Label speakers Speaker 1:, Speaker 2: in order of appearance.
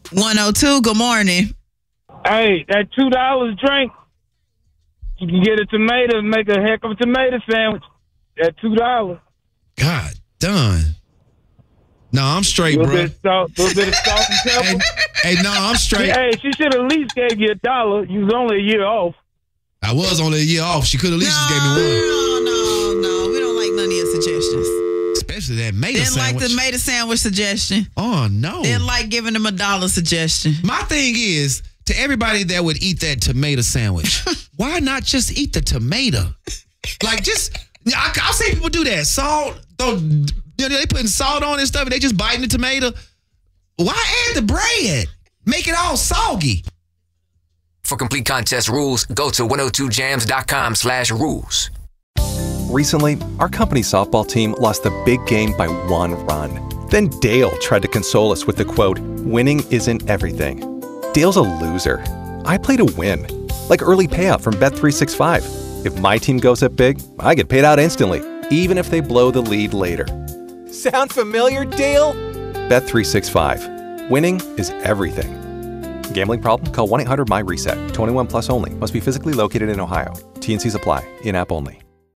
Speaker 1: 102, good morning.
Speaker 2: Hey, that $2 drink, you can get a tomato and make a heck of a tomato sandwich at $2.
Speaker 3: God done. No, I'm straight, bro.
Speaker 2: A little bit of salt and pepper.
Speaker 3: Hey, no, I'm straight.
Speaker 2: Hey, she should at least gave you $1. You was only a year off.
Speaker 3: I was only a year off. She could at least just gave me one.
Speaker 1: No. We don't like none of your suggestions.
Speaker 3: Especially that tomato
Speaker 1: Didn't
Speaker 3: sandwich.
Speaker 1: like the tomato sandwich suggestion.
Speaker 3: Oh, no.
Speaker 1: Didn't like giving them $1 suggestion.
Speaker 3: My thing is, to everybody that would eat that tomato sandwich, why not just eat the tomato? Like, just, I've seen people do that. Salt, they putting salt on and stuff, and they just biting the tomato. Why add the bread? Make it all soggy.
Speaker 4: For complete contest rules, go to 102jams.com/rules.
Speaker 5: Recently, our company's softball team lost the big game by 1 run. Then Dale tried to console us with the quote, "Winning isn't everything." Dale's a loser. I play to win. Like early payout from Bet365. If my team goes up big, I get paid out instantly, even if they blow the lead later. Sound familiar, Dale? Bet365. Winning is everything. Gambling problem? Call 1-800-MY-RESET. 21 plus only. Must be physically located in Ohio. T&Cs apply. In-app only.